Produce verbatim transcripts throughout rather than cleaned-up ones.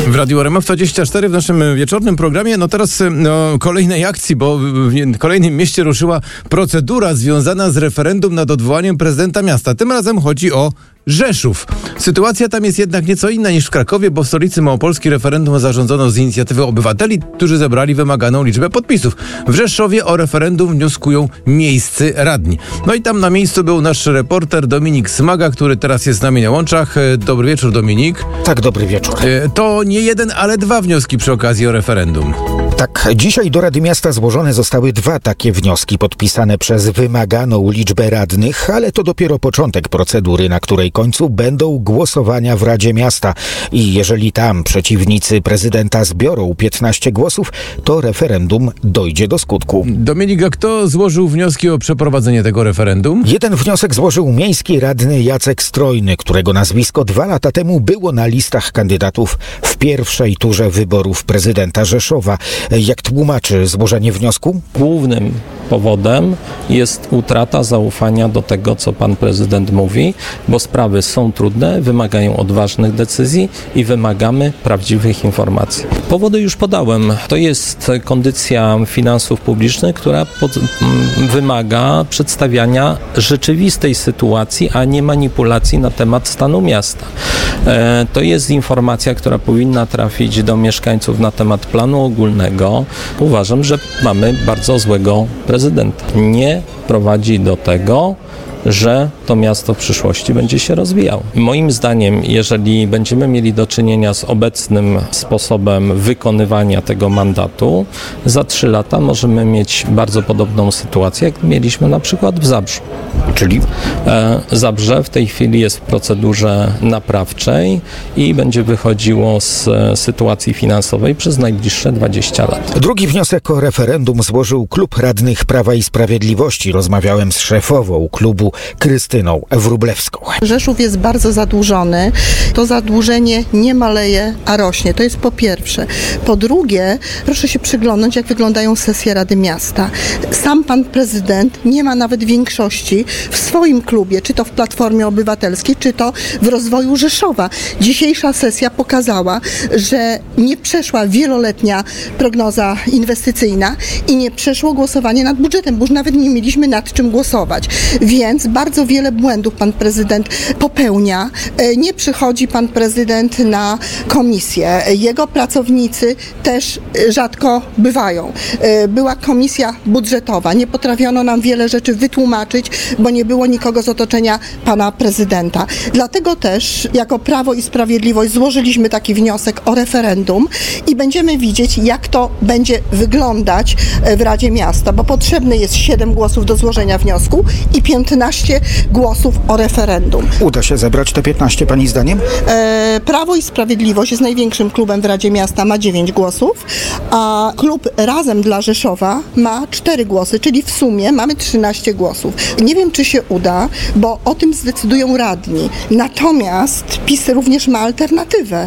W Radiu R M F dwadzieścia cztery w naszym wieczornym programie. No teraz no, kolejnej akcji, bo w kolejnym mieście ruszyła procedura związana z referendum nad odwołaniem prezydenta miasta. Tym razem chodzi o Rzeszów. Sytuacja tam jest jednak nieco inna niż w Krakowie, bo w stolicy małopolskiej referendum zarządzono z inicjatywy obywateli, którzy zebrali wymaganą liczbę podpisów. W Rzeszowie o referendum wnioskują miejscy radni. No i tam na miejscu był nasz reporter Dominik Smaga, który teraz jest z nami na łączach. Dobry wieczór, Dominik. Tak, dobry wieczór. To nie jeden, ale dwa wnioski przy okazji o referendum. Tak, dzisiaj do Rady Miasta złożone zostały dwa takie wnioski podpisane przez wymaganą liczbę radnych, ale to dopiero początek procedury, na której końcu będą głosowania w Radzie Miasta. I jeżeli tam przeciwnicy prezydenta zbiorą piętnaście głosów, to referendum dojdzie do skutku. Dominik, a kto złożył wnioski o przeprowadzenie tego referendum? Jeden wniosek złożył miejski radny Jacek Strojny, którego nazwisko dwa lata temu było na listach kandydatów w pierwszej turze wyborów prezydenta Rzeszowa. Jak tłumaczy złożenie wniosku? Głównym powodem jest utrata zaufania do tego, co pan prezydent mówi, bo sprawy są trudne, wymagają odważnych decyzji i wymagamy prawdziwych informacji. Powody już podałem. To jest kondycja finansów publicznych, która pod, m, wymaga przedstawiania rzeczywistej sytuacji, a nie manipulacji na temat stanu miasta. E, to jest informacja, która powinna trafić do mieszkańców na temat planu ogólnego. Uważam, że mamy bardzo złego prezydenta. Nie prowadzi do tego, że to miasto w przyszłości będzie się rozwijało. Moim zdaniem, jeżeli będziemy mieli do czynienia z obecnym sposobem wykonywania tego mandatu, za trzy lata możemy mieć bardzo podobną sytuację, jak mieliśmy na przykład w Zabrzu. Czyli? E, Zabrze w tej chwili jest w procedurze naprawczej i będzie wychodziło z e, sytuacji finansowej przez najbliższe dwadzieścia lat. Drugi wniosek o referendum złożył Klub Radnych Prawa i Sprawiedliwości. Rozmawiałem z szefową klubu Krystyną Wróblewską. Rzeszów jest bardzo zadłużony. To zadłużenie nie maleje, a rośnie. To jest po pierwsze. Po drugie, proszę się przyglądać, jak wyglądają sesje Rady Miasta. Sam pan prezydent nie ma nawet większości w swoim klubie, czy to w Platformie Obywatelskiej, czy to w Rozwoju Rzeszowa. Dzisiejsza sesja pokazała, że nie przeszła wieloletnia prognoza inwestycyjna i nie przeszło głosowanie nad budżetem, bo już nawet nie mieliśmy nad czym głosować. Więc bardzo wiele błędów pan prezydent popełnia. Nie przychodzi pan prezydent na komisję. Jego pracownicy też rzadko bywają. Była komisja budżetowa. Nie potrafiono nam wiele rzeczy wytłumaczyć, bo nie było nikogo z otoczenia pana prezydenta. Dlatego też jako Prawo i Sprawiedliwość złożyliśmy taki wniosek o referendum i będziemy widzieć, jak to będzie wyglądać w Radzie Miasta, bo potrzebne jest siedem głosów do złożenia wniosku i piętnaście głosów o referendum. Uda się zebrać te piętnaście, pani zdaniem? E, Prawo i Sprawiedliwość jest największym klubem w Radzie Miasta, ma dziewięć głosów, a klub Razem dla Rzeszowa ma cztery głosy, czyli w sumie mamy trzynaście głosów. Nie wiem, czy się uda, bo o tym zdecydują radni. Natomiast PiS również ma alternatywę.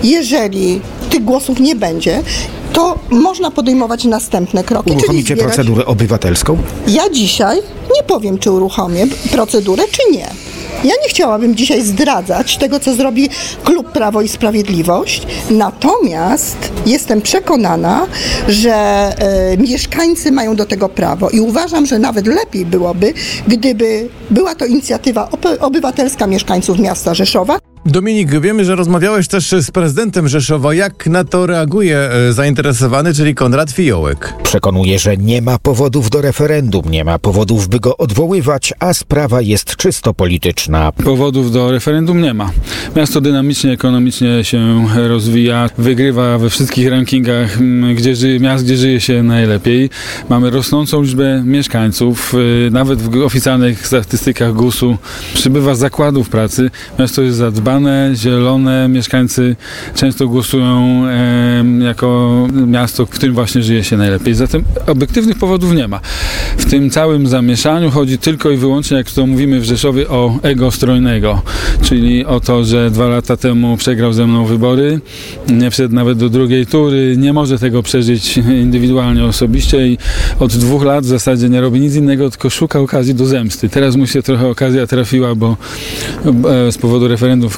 Jeżeli tych głosów nie będzie, to można podejmować następne kroki. Uruchomicie czyli zbierać... procedurę obywatelską? Ja dzisiaj nie powiem, czy uruchomię procedurę, czy nie. Ja nie chciałabym dzisiaj zdradzać tego, co zrobi Klub Prawo i Sprawiedliwość, natomiast jestem przekonana, że e, mieszkańcy mają do tego prawo i uważam, że nawet lepiej byłoby, gdyby była to inicjatywa obywatelska mieszkańców miasta Rzeszowa. Dominik, wiemy, że rozmawiałeś też z prezydentem Rzeszowa. Jak na to reaguje e, zainteresowany, czyli Konrad Fiołek? Przekonuje, że nie ma powodów do referendum, nie ma powodów, by go odwoływać, a sprawa jest czysto polityczna. Powodów do referendum nie ma. Miasto dynamicznie, ekonomicznie się rozwija, wygrywa we wszystkich rankingach gdzie żyje, miast, gdzie żyje się najlepiej. Mamy rosnącą liczbę mieszkańców. Nawet w oficjalnych statystykach gusu przybywa zakładów pracy. Miasto jest zadbane, zielone. Mieszkańcy często głosują e, jako miasto, w którym właśnie żyje się najlepiej. Zatem obiektywnych powodów nie ma. W tym całym zamieszaniu chodzi tylko i wyłącznie, jak to mówimy w Rzeszowie, o ego Strojnego, czyli o to, że dwa lata temu przegrał ze mną wybory, nie wszedł nawet do drugiej tury, nie może tego przeżyć indywidualnie, osobiście i od dwóch lat w zasadzie nie robi nic innego, tylko szuka okazji do zemsty. Teraz mu się trochę okazja trafiła, bo z powodu referendum w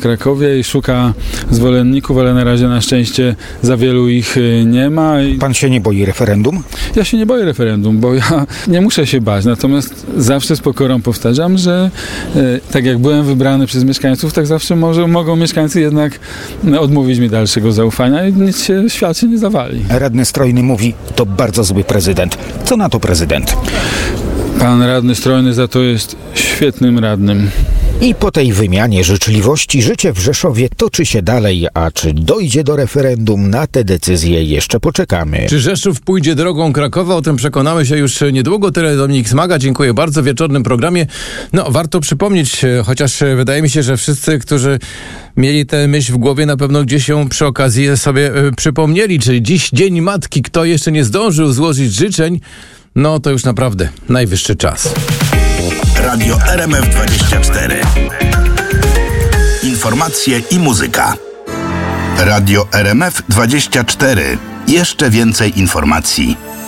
Krakowie i szuka zwolenników, ale na razie na szczęście za wielu ich nie ma. Pan się nie boi referendum? Ja się nie boję referendum, bo ja nie muszę się bać, natomiast zawsze z pokorą powtarzam, że e, tak jak byłem wybrany przez mieszkańców, tak zawsze może, mogą mieszkańcy jednak odmówić mi dalszego zaufania i nic się, świat się nie zawali. Radny Strojny mówi, to bardzo zły prezydent. Co na to prezydent? Pan radny Strojny za to jest świetnym radnym. I po tej wymianie życzliwości życie w Rzeszowie toczy się dalej, a czy dojdzie do referendum, na te decyzje jeszcze poczekamy. Czy Rzeszów pójdzie drogą Krakowa? O tym przekonamy się już niedługo. Tyle Dominik Smaga. Dziękuję bardzo w wieczornym programie. No, warto przypomnieć, chociaż wydaje mi się, że wszyscy, którzy mieli tę myśl w głowie, na pewno gdzieś ją przy okazji sobie przypomnieli. Czyli dziś Dzień Matki. Kto jeszcze nie zdążył złożyć życzeń, no to już naprawdę najwyższy czas. Radio R M F dwadzieścia cztery. Informacje i muzyka. Radio R M F dwadzieścia cztery. Jeszcze więcej informacji.